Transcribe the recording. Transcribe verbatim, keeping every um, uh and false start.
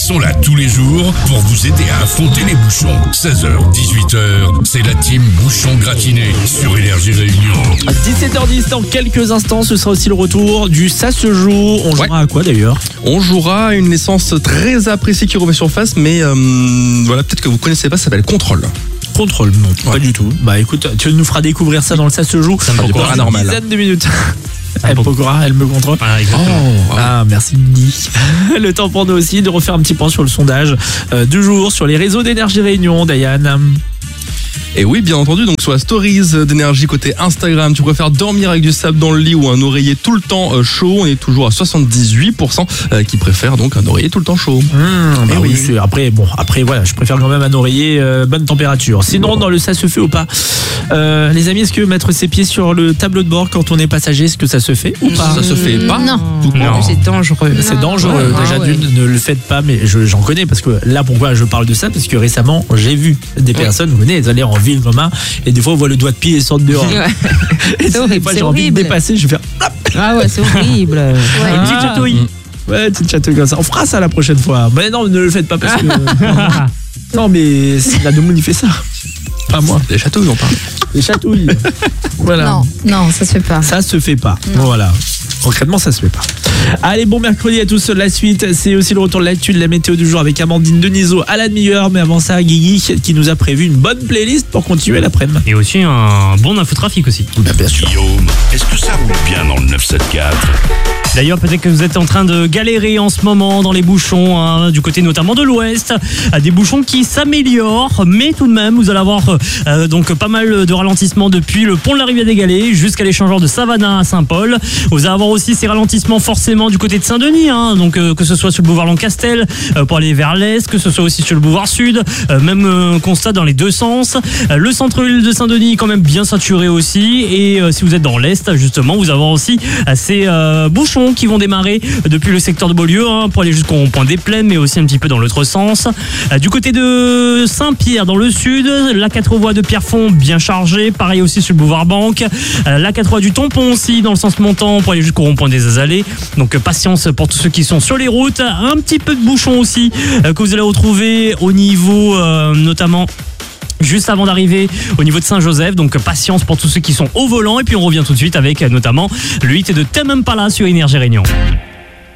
sont là tous les jours pour vous aider à affronter les bouchons. seize heures, dix-huit heures, c'est la team Bouchon Gratiné sur Énergie Réunion. À dix-sept heures dix, dans quelques instants, ce sera aussi le retour du Ça se joue. On jouera ouais. à quoi d'ailleurs ? On jouera à une licence très appréciée qui revient surface, mais euh, voilà, peut-être que vous connaissez pas, ça s'appelle Contrôle. Contrôle, non, ouais. pas du tout. Bah écoute, tu nous feras découvrir ça dans le Ça se joue. Ça me encore paranormal. Une dizaine de minutes. Elle Pokora, elle me contrôle. Ah, oh, ah merci Nick. Le temps pour nous aussi de refaire un petit point sur le sondage euh, du jour sur les réseaux d'Énergie Réunion, Diane. Et oui, bien entendu, donc sur la stories d'énergie côté Instagram, tu préfères dormir avec du sable dans le lit ou un oreiller tout le temps chaud. On est toujours à soixante-dix-huit pour cent qui préfèrent donc un oreiller tout le temps chaud. Mmh, bah oui, oui. Après, bon, après voilà, je préfère quand même un oreiller euh, bonne température. Sinon, dans le ça se fait ou pas, euh, les amis, est-ce que mettre ses pieds sur le tableau de bord quand on est passager, est-ce que ça se fait ou pas ? Ça se fait pas. Non, non. C'est dangereux. Non. C'est dangereux. Ah, Déjà ouais. d'une, ne le faites pas, mais je, j'en connais parce que là, pourquoi je parle de ça ? Parce que récemment, j'ai vu des ouais. personnes, vous venez, elles allaient en ville commun. Et des fois, on voit le doigt de pied et sortent dehors. Ouais. Et c'est horrible, des fois, c'est j'ai envie horrible. de dépasser, je vais faire. Ah ouais, c'est horrible. Ouais. Ah. Une petite chatouille. Ouais, une petite chatouille comme ça. On fera ça la prochaine fois. Mais non, ne le faites pas parce que. Non, mais la Domoun, il fait ça. Pas moi. Les chatouilles, on parle. Les chatouilles. Voilà. Non, non, ça se fait pas. Ça se fait pas. Non. Voilà. Concrètement, ça se fait pas. Allez, bon mercredi à tous. La suite, c'est aussi le retour de l'actu de la météo du jour avec Amandine Denisot à la demi-heure. Mais avant ça, Guigui qui nous a prévu une bonne playlist pour continuer l'après-midi. Et aussi un bon infotrafic aussi. Bah, bien sûr. Guillaume, est-ce que ça roule bien dans le neuf cent soixante-quatre ? D'ailleurs, peut-être que vous êtes en train de galérer en ce moment dans les bouchons, hein, du côté notamment de l'Ouest. Des bouchons qui s'améliorent, mais tout de même, vous allez avoir euh, donc pas mal de ralentissements depuis le pont de la Rivière des Galets jusqu'à l'échangeur de Savannah à Saint-Paul. Vous allez avoir aussi ces ralentissements forcément du côté de Saint-Denis, hein, donc euh, que ce soit sur le boulevard Lancastel euh, pour aller vers l'Est, que ce soit aussi sur le boulevard Sud, euh, même euh, constat dans les deux sens. Euh, le centre-ville de Saint-Denis quand même bien saturé aussi, et euh, si vous êtes dans l'Est, justement, vous avez aussi euh, ces euh, bouchons qui vont démarrer depuis le secteur de Beaulieu hein, pour aller jusqu'au point des Plaines, mais aussi un petit peu dans l'autre sens. Euh, du côté de Saint-Pierre dans le sud, la quatre voies de Pierrefonds bien chargée, pareil aussi sur le boulevard Banque, euh, la quatre voies du Tampon aussi dans le sens montant pour aller jusqu'au rond-point des Azalées. Donc euh, patience pour tous ceux qui sont sur les routes. Un petit peu de bouchons aussi euh, que vous allez retrouver au niveau euh, notamment juste avant d'arriver au niveau de Saint-Joseph, donc patience pour tous ceux qui sont au volant, et puis on revient tout de suite avec notamment le hit de Thème Impala sur Énergie Réunion.